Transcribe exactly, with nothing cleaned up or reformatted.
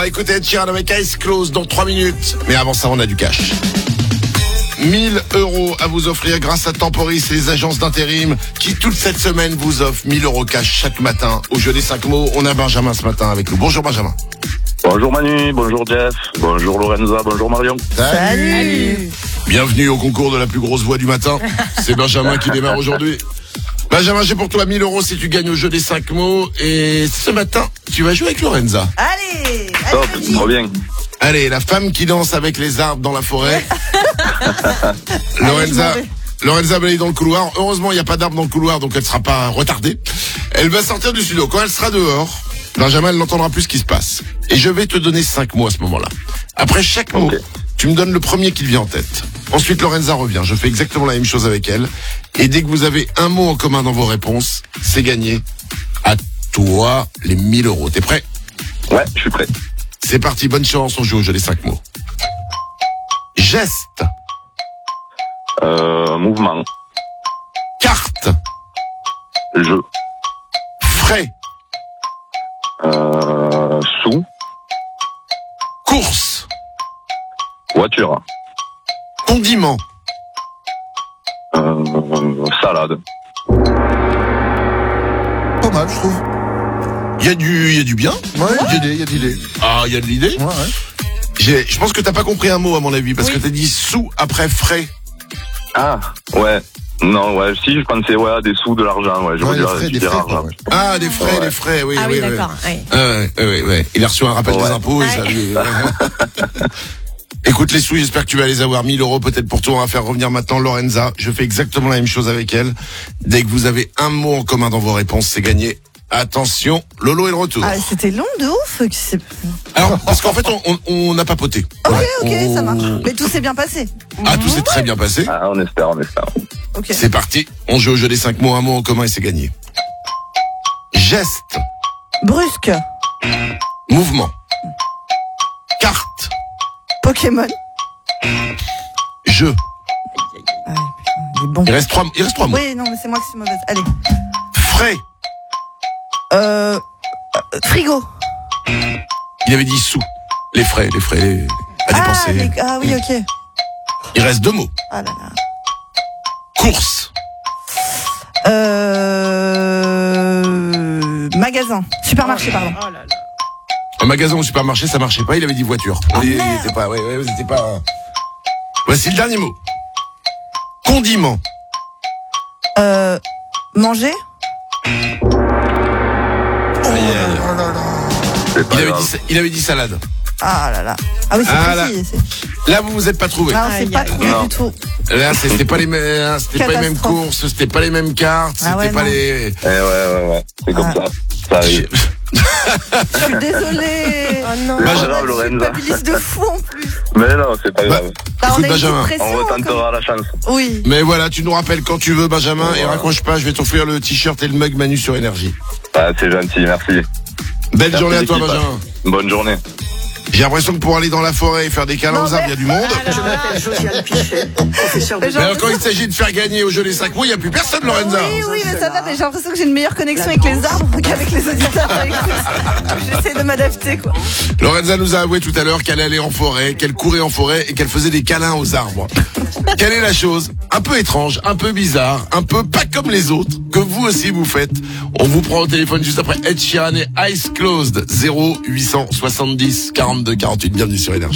va écouter Ed Sheeran avec Eyes Closed dans trois minutes. Mais avant ça, on a du cash. mille euros à vous offrir grâce à Temporis et les agences d'intérim qui, toute cette semaine, vous offrent mille euros cash chaque matin. Au jeu des cinq mots, on a Benjamin ce matin avec nous. Bonjour Benjamin. Bonjour Manu, bonjour Jeff, bonjour Lorenza, bonjour Marion. Salut. Salut. Bienvenue au concours de la plus grosse voix du matin. C'est Benjamin qui démarre aujourd'hui. Benjamin, j'ai pour toi mille euros si tu gagnes au jeu des cinq mots. Et ce matin, tu vas jouer avec Lorenza. Allez, Top, allez, trop bien. Allez, la femme qui danse avec les arbres dans la forêt. Lorenza, Lorenza va aller dans le couloir. Heureusement, il n'y a pas d'arbre dans le couloir, donc elle ne sera pas retardée. Elle va sortir du studio. Quand elle sera dehors, Benjamin, elle n'entendra plus ce qui se passe. Et je vais te donner cinq mots à ce moment-là. Après chaque mot, okay. Tu me donnes le premier qui te vient en tête. Ensuite, Lorenza revient. Je fais exactement la même chose avec elle. Et dès que vous avez un mot en commun dans vos réponses, c'est gagné. À toi, les mille euros. T'es prêt? Ouais, je suis prêt. C'est parti, bonne chance, on joue au jeu des cinq mots. Geste. Euh, mouvement. Carte. Jeu. Frais. Euh, sous. Course. Voiture. Condiment. Euh, salade. Pas mal, je trouve. Il y a du, il y a du bien. Ouais, il y a d'idées, il y a d'idées. Ah, il y a de l'idée. Ouais, ouais. J'ai, je pense que t'as pas compris un mot à mon avis, parce oui. que t'as dit sous après frais. Ah, ouais. Non, ouais, si, je pensais, ouais, à des sous, de l'argent, ouais, je veux ouais, dire, frais, des dire frais, argent. ouais. Ah, des frais, ouais. des frais, oui, ah, oui, oui, oui. d'accord, oui. Ah, ouais, ouais, ouais. Il a reçu un rappel ouais. des impôts, et ça lui... Écoute les sous, j'espère que tu vas les avoir. mille euros peut-être pour toi. On va faire revenir maintenant Lorenza. Je fais exactement la même chose avec elle. Dès que vous avez un mot en commun dans vos réponses, c'est gagné. Attention, Lolo est de retour. Ah, c'était long de ouf. C'est... Alors, parce qu'en fait, on, on, on a papoté. Ok, ouais. ok, on... ça marche. Mais tout s'est bien passé. Ah, tout s'est très bien passé. Ah, on espère, on espère. Okay. C'est parti. On joue au jeu des cinq mots, un mot en commun et c'est gagné. Geste. Brusque. Mouvement. Carte. Pokémon. Jeu. Ah, putain, il est bon. Il reste trois, il reste trois mots. Oui, non, mais c'est moi qui suis mauvaise. Allez. Frais. Euh, frigo. Il avait dit sous. Les frais, les frais, les... à ah, dépenser. Les... Ah oui, ok. Il reste deux mots. Ah là là. Course. Euh... Magasin. Supermarché, pardon. Oh là là. Un magasin ou supermarché, ça marchait pas. Il avait dit voiture. Oh, il, il était pas. Ouais, ouais, c'était pas. Voici le dernier mot. Condiment. Euh, manger. Oh, yeah. Oh là là. Il avait, dit, il avait dit salade. Ah là là. Ah oui, c'est ah précis. Là. C'est... là, vous vous êtes pas trouvé. Non, c'est pas trouvé du tout. Là, c'était pas les mêmes, c'était pas les mêmes courses, c'était pas les mêmes cartes, c'était ah ouais, pas non. les. Eh ouais, ouais, ouais. C'est comme ah. ça. Ça arrive. Je suis désolée. Oh non. C'est pas grave, Lorenza. De fou en plus. Mais non, c'est pas grave. Bah, écoute, on Benjamin, on retentera comme... la chance. Oui. Mais voilà, tu nous rappelles quand tu veux, Benjamin, ouais. et raccroche pas, je vais t'offrir le t-shirt et le mug Manu sur Énergie. Ah, c'est gentil, merci. Belle merci journée à toi, Benjamin. Bonne journée. J'ai l'impression que pour aller dans la forêt et faire des câlins aux arbres, il y a du monde. Je m'appelle Josiane Pichet, professeur de... Mais alors, quand il s'agit de faire gagner au jeu des cinq mots, il n'y a plus personne, Lorenza. Oui, oui, mais ça va, mais j'ai l'impression que j'ai une meilleure connexion avec les arbres qu'avec les auditeurs. J'essaie de m'adapter, quoi. Lorenza nous a avoué tout à l'heure qu'elle allait en forêt, qu'elle courait en forêt et qu'elle faisait des câlins aux arbres. Quelle est la chose un peu étrange, un peu bizarre, un peu pas comme les autres, que vous aussi vous faites? On vous prend au téléphone juste après Ed Sheeran et Eyes Closed. Zéro huit cent soixante-dix quarante-deux quarante-huit. Bienvenue sur Énergie.